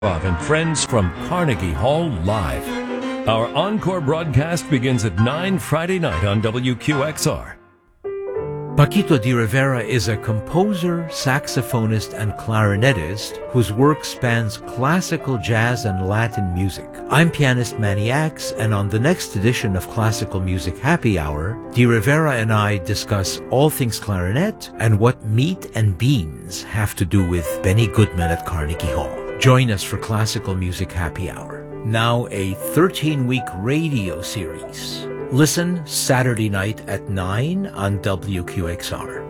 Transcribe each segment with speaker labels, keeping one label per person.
Speaker 1: And friends from Carnegie Hall Live. Our encore broadcast begins at 9 Friday night on WQXR.
Speaker 2: Paquito D'Rivera is a composer, saxophonist, and clarinetist whose work spans classical, jazz, and Latin music. I'm pianist Manny Axe, and on the next edition of Classical Music Happy Hour, D'Rivera and I discuss all things clarinet and what meat and beans have to do with Benny Goodman at Carnegie Hall. Join us for Classical Music Happy Hour, now a 13-week radio series. Listen Saturday night at 9 on WQXR.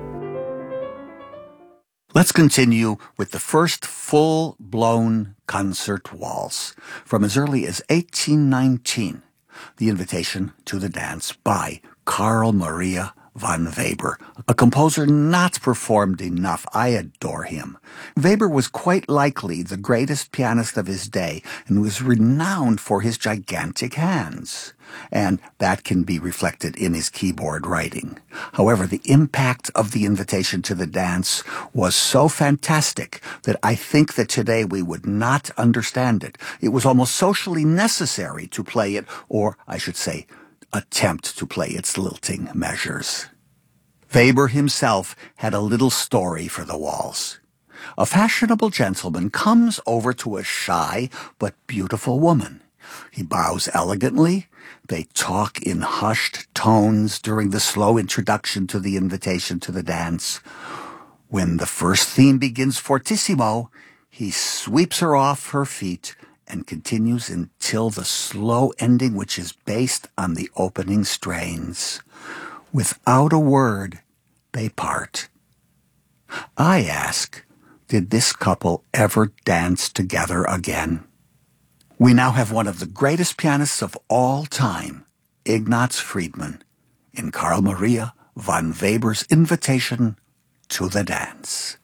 Speaker 3: Let's continue with the first full-blown concert waltz from as early as 1819, The Invitation to the Dance by Carl Maria von Weber, a composer not performed enough. I adore him. Weber was quite likely the greatest pianist of his day and was renowned for his gigantic hands. And that can be reflected in his keyboard writing. However, the impact of The Invitation to the Dance was so fantastic that I think that today we would not understand it. It was almost socially necessary to play it, or I should say, attempt to play its lilting measures. Weber himself had a little story for the waltz. A fashionable gentleman comes over to a shy but beautiful woman. He bows elegantly. They talk in hushed tones during the slow introduction to The Invitation to the Dance. When the first theme begins fortissimo, he sweeps her off her feet and continues until the slow ending, which is based on the opening strains. Without a word, they part. I ask, did this couple ever dance together again? We now have one of the greatest pianists of all time, Ignaz Friedman, in Carl Maria von Weber's Invitation to the Dance.